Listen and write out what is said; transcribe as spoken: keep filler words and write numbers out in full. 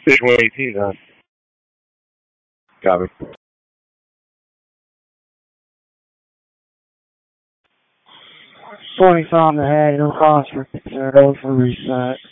Station one eighteen, huh? Copy. twenty-five and a half, no cost for consider for reset.